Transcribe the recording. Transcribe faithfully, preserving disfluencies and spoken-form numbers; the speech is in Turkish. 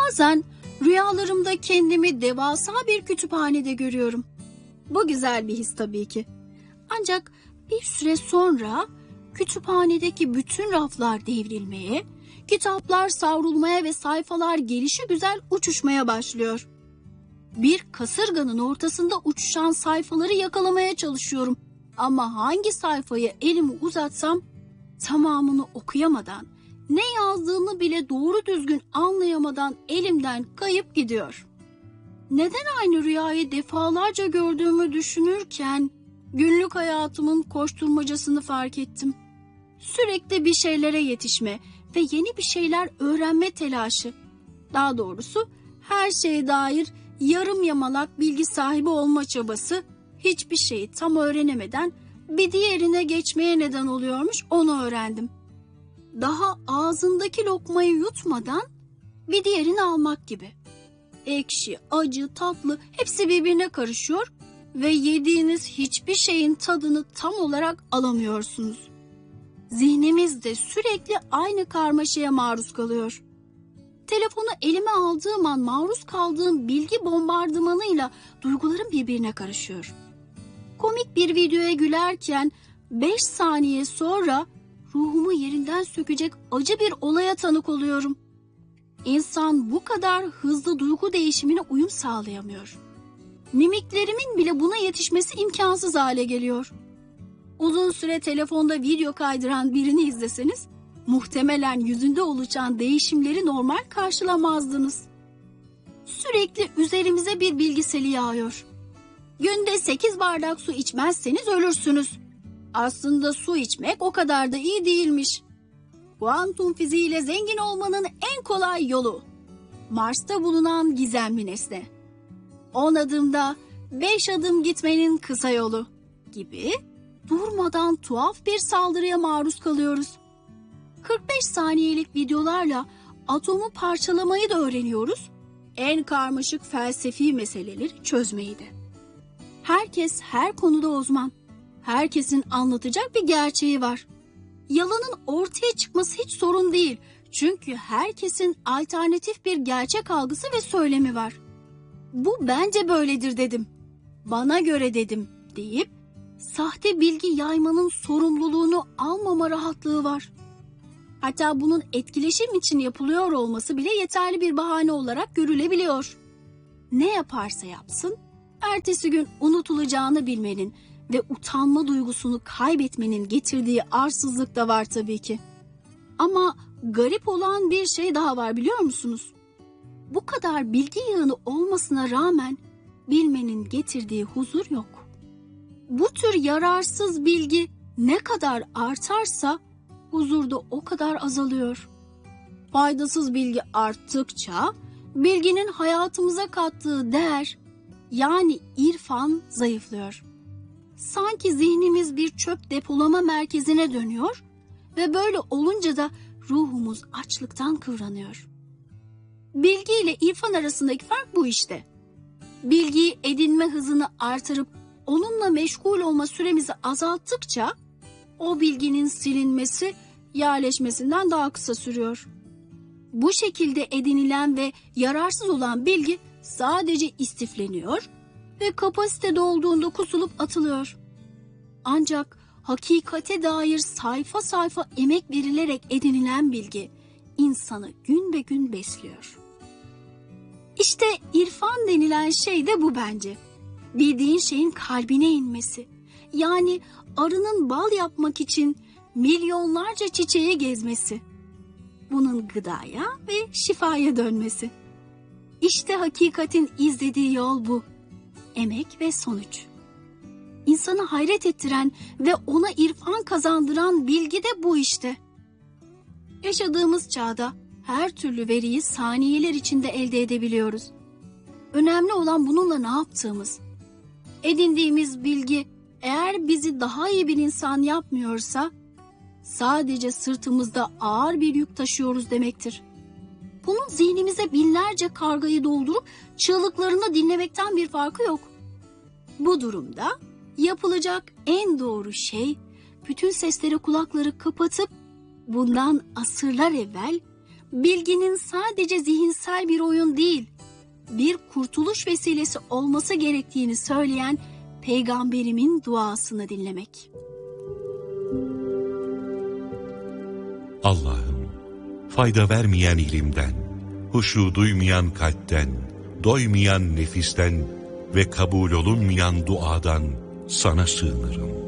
Bazen rüyalarımda kendimi devasa bir kütüphanede görüyorum. Bu güzel bir his tabii ki. Ancak bir süre sonra kütüphanedeki bütün raflar devrilmeye, kitaplar savrulmaya ve sayfalar gelişigüzel uçuşmaya başlıyor. Bir kasırganın ortasında uçuşan sayfaları yakalamaya çalışıyorum. Ama hangi sayfayı elimi uzatsam tamamını okuyamadan, ne yazdığımı bile doğru düzgün anlayamadan elimden kayıp gidiyor. Neden aynı rüyayı defalarca gördüğümü düşünürken günlük hayatımın koşturmacasını fark ettim. Sürekli bir şeylere yetişme ve yeni bir şeyler öğrenme telaşı. Daha doğrusu her şeye dair yarım yamalak bilgi sahibi olma çabası hiçbir şeyi tam öğrenemeden bir diğerine geçmeye neden oluyormuş, onu öğrendim. Daha ağzındaki lokmayı yutmadan bir diğerini almak gibi. Ekşi, acı, tatlı hepsi birbirine karışıyor ve yediğiniz hiçbir şeyin tadını tam olarak alamıyorsunuz. Zihnimiz de sürekli aynı karmaşaya maruz kalıyor. Telefonu elime aldığım an maruz kaldığım bilgi bombardımanıyla duygularım birbirine karışıyor. Komik bir videoya gülerken beş saniye sonra ruhumu yerinden sökecek acı bir olaya tanık oluyorum. İnsan bu kadar hızlı duygu değişimine uyum sağlayamıyor. Mimiklerimin bile buna yetişmesi imkansız hale geliyor. Uzun süre telefonda video kaydıran birini izleseniz, muhtemelen yüzünde oluşan değişimleri normal karşılamazdınız. Sürekli üzerimize bir bilgi seli yağıyor. Günde sekiz bardak su içmezseniz ölürsünüz. Aslında su içmek o kadar da iyi değilmiş. Kuantum fiziğiyle zengin olmanın en kolay yolu. Mars'ta bulunan gizemli nesne. on adımda beş adım gitmenin kısa yolu gibi durmadan tuhaf bir saldırıya maruz kalıyoruz. kırk beş saniyelik videolarla atomu parçalamayı da öğreniyoruz. En karmaşık felsefi meseleleri çözmeyi de. Herkes her konuda uzman. Herkesin anlatacak bir gerçeği var. Yalanın ortaya çıkması hiç sorun değil. Çünkü herkesin alternatif bir gerçek algısı ve söylemi var. Bu bence böyledir dedim. Bana göre dedim deyip sahte bilgi yaymanın sorumluluğunu almama rahatlığı var. Hatta bunun etkileşim için yapılıyor olması bile yeterli bir bahane olarak görülebiliyor. Ne yaparsa yapsın, ertesi gün unutulacağını bilmenin ve utanma duygusunu kaybetmenin getirdiği arsızlık da var tabii ki. Ama garip olan bir şey daha var, biliyor musunuz? Bu kadar bilgi yığını olmasına rağmen bilmenin getirdiği huzur yok. Bu tür yararsız bilgi ne kadar artarsa huzur da o kadar azalıyor. Faydasız bilgi arttıkça bilginin hayatımıza kattığı değer, yani irfan, zayıflıyor. Sanki zihnimiz bir çöp depolama merkezine dönüyor ve böyle olunca da ruhumuz açlıktan kıvranıyor. Bilgi ile irfan arasındaki fark bu işte. Bilgiyi edinme hızını artırıp onunla meşgul olma süremizi azalttıkça o bilginin silinmesi yerleşmesinden daha kısa sürüyor. Bu şekilde edinilen ve yararsız olan bilgi sadece istifleniyor ve kapasite dolduğunda kusulup atılıyor. Ancak hakikate dair sayfa sayfa emek verilerek edinilen bilgi insanı gün be gün besliyor. İşte irfan denilen şey de bu bence. Bildiğin şeyin kalbine inmesi. Yani arının bal yapmak için milyonlarca çiçeği gezmesi. Bunun gıdaya ve şifaya dönmesi. İşte hakikatin izlediği yol bu. Emek ve sonuç. İnsanı hayret ettiren ve ona irfan kazandıran bilgi de bu işte. Yaşadığımız çağda her türlü veriyi saniyeler içinde elde edebiliyoruz. Önemli olan bununla ne yaptığımız. Edindiğimiz bilgi eğer bizi daha iyi bir insan yapmıyorsa sadece sırtımızda ağır bir yük taşıyoruz demektir. Bunun zihnimize binlerce kargayı doldurup çığlıklarını dinlemekten bir farkı yok. Bu durumda yapılacak en doğru şey bütün seslere kulakları kapatıp bundan asırlar evvel bilginin sadece zihinsel bir oyun değil, bir kurtuluş vesilesi olması gerektiğini söyleyen Peygamberimin duasını dinlemek. Allah'ım, fayda vermeyen ilimden, huşu duymayan kalpten, doymayan nefisten ve kabul olunmayan duadan sana sığınırım.